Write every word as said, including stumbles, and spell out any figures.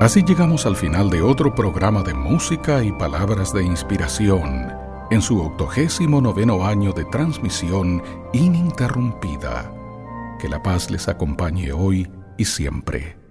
Así llegamos al final de otro programa de música y palabras de inspiración, en su octogésimo noveno año de transmisión ininterrumpida. Que la paz les acompañe hoy y siempre.